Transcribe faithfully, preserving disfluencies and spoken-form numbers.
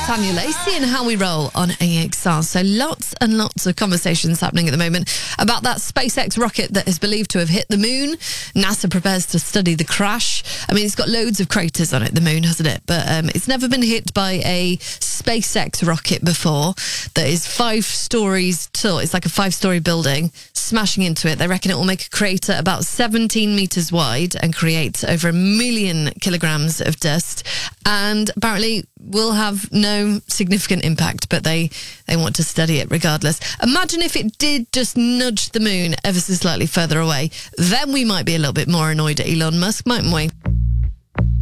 Tanya Lacey and How We Roll on A X R. So lots and lots of conversations happening at the moment about that SpaceX rocket that is believed to have hit the moon. NASA prepares to study the crash. I mean, it's got loads of craters on it, the moon, hasn't it? But um, it's never been hit by a SpaceX rocket before that is five stories tall. It's like a five-story building smashing into it. They reckon it will make a crater about seventeen metres wide and create over a million kilograms of dust. And apparently will have no significant impact, but they, they want to study it regardless. Imagine if it did just nudge the moon ever so slightly further away. Then we might be a little bit more annoyed at Elon Musk, mightn't we?